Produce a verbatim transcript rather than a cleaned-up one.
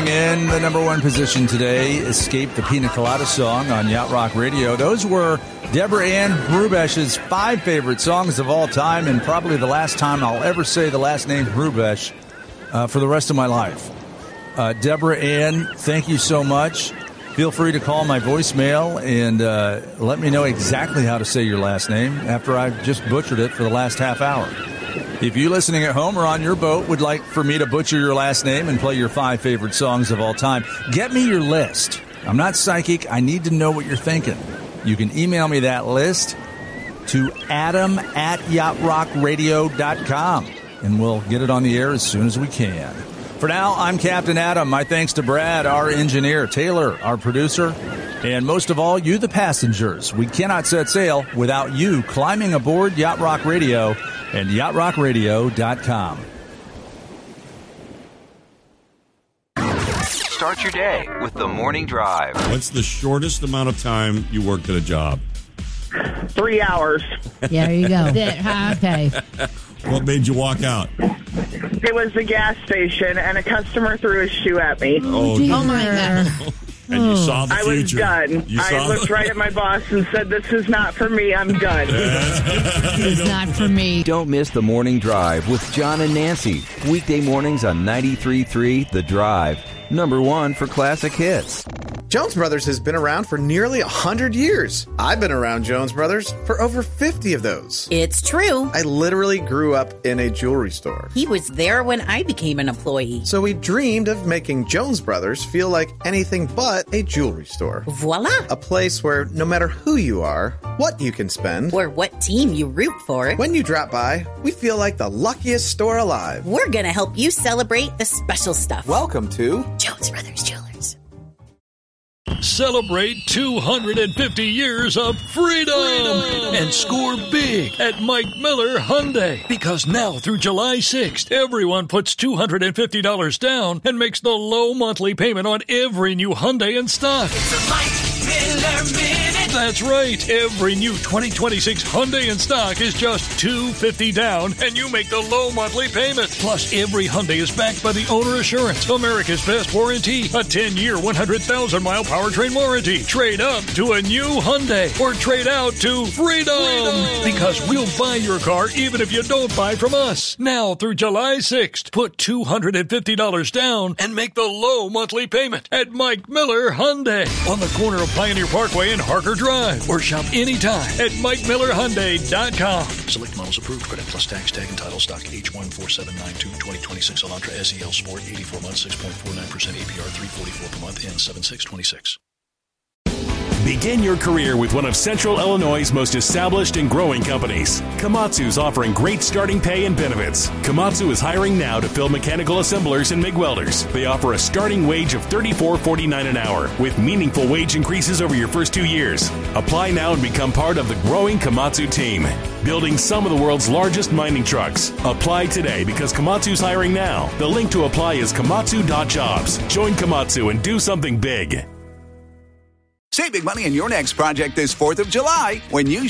in the number one position today, Escape the Pina Colada song on Yacht Rock Radio. Those were Deborah Ann Hrubesh's five favorite songs of all time, and probably the last time I'll ever say the last name Hrubesh uh, for the rest of my life. Uh, Deborah Ann, thank you so much. Feel free to call my voicemail and uh, let me know exactly how to say your last name after I've just butchered it for the last half hour. If you listening at home or on your boat would like for me to butcher your last name and play your five favorite songs of all time, get me your list. I'm not psychic. I need to know what you're thinking. You can email me that list to adam at yacht rock radio dot com, and we'll get it on the air as soon as we can. For now, I'm Captain Adam. My thanks to Brad, our engineer, Taylor, our producer, and most of all, you, the passengers. We cannot set sail without you climbing aboard Yacht Rock Radio and yacht rock radio dot com. Start your day with the Morning Drive. What's the shortest amount of time you worked at a job? Three hours. Yeah, there you go. There, okay. What made you walk out? It was the gas station, and a customer threw his shoe at me. Oh, Oh, my God. And you saw the I future. was done. You I saw looked the- right at my boss and said, "This is not for me. I'm done." It's not for me. Don't miss the Morning Drive with John and Nancy. Weekday mornings on ninety-three point three The Drive. Number one for classic hits. Jones Brothers has been around for nearly one hundred years. I've been around Jones Brothers for over fifty of those. It's true. I literally grew up in a jewelry store. He was there when I became an employee. So we dreamed of making Jones Brothers feel like anything but a jewelry store. Voila. A place where no matter who you are, what you can spend, Or what team you root for, when you drop by, we feel like the luckiest store alive. we're going to help you celebrate the special stuff. Welcome to Jones Brothers Jewelers. Celebrate two hundred fifty years of freedom, freedom and score big at Mike Miller Hyundai. Because now through July sixth, everyone puts two hundred fifty dollars down and makes the low monthly payment on every new Hyundai in stock. It's a Mike Miller Minute. That's right. Every new twenty twenty-six Hyundai in stock is just two hundred fifty dollars down, and you make the low monthly payment. Plus, every Hyundai is backed by the Owner Assurance, America's best warranty, a ten-year, one hundred thousand mile powertrain warranty. Trade up to a new Hyundai or trade out to freedom. freedom. Because we'll buy your car even if you don't buy from us. Now through July sixth, put two hundred fifty dollars down and make the low monthly payment at Mike Miller Hyundai on the corner of Pioneer Parkway and Harker Drive, or shop anytime at mike miller hyundai dot com. Select models approved. Credit plus tax, tag and title stock H one four seven nine two twenty twenty-six Elantra S E L Sport eighty-four months, six point four nine percent A P R, three forty-four per month, and seven six twenty-six. Begin your career with one of Central Illinois' most established and growing companies. Komatsu's offering great starting pay and benefits. Komatsu is hiring now to fill mechanical assemblers and MIG welders. They offer a starting wage of thirty-four forty-nine an hour with meaningful wage increases over your first two years. Apply now and become part of the growing Komatsu team, building some of the world's largest mining trucks. Apply today because Komatsu's hiring now. The link to apply is komatsu dot jobs. Join Komatsu and do something big. Save big money on your next project this fourth of July when you